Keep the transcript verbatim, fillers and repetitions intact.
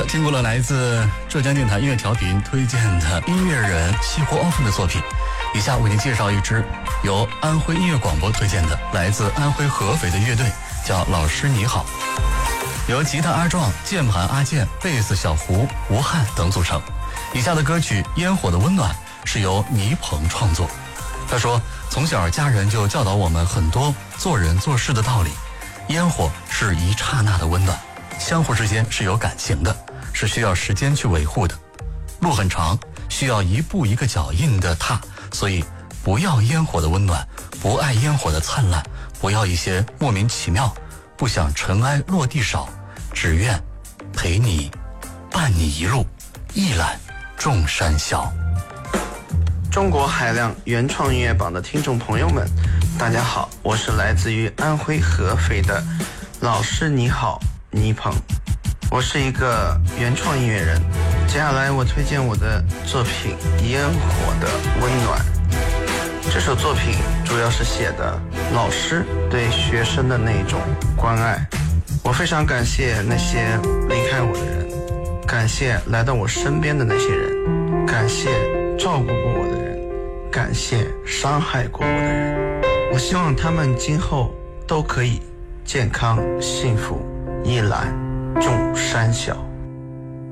经过了来自浙江电台音乐调频推荐的音乐人西湖 off 的作品，以下为您介绍一支由安徽音乐广播推荐的来自安徽合肥的乐队，叫老师你好，由吉他阿壮、键盘阿健、贝斯小胡、吴汉等组成。以下的歌曲《烟火的温暖》是由倪鹏创作。他说，从小家人就教导我们很多做人做事的道理，烟火是一刹那的温暖，相互之间是有感情的，是需要时间去维护的，路很长，需要一步一个脚印的踏，所以不要烟火的温暖，不爱烟火的灿烂，不要一些莫名其妙，不想尘埃落地少，只愿陪你伴你一路，一览众山小。 中国海量原创音乐榜的听众朋友们，大家好，我是来自于安徽合肥的老师你好倪鹏，我是一个原创音乐人。接下来我推荐我的作品《烟火的温暖》。这首作品主要是写的老师对学生的那种关爱。我非常感谢那些离开我的人，感谢来到我身边的那些人，感谢照顾过我的人，感谢伤害过我的人。我希望他们今后都可以健康幸福，一览众山小。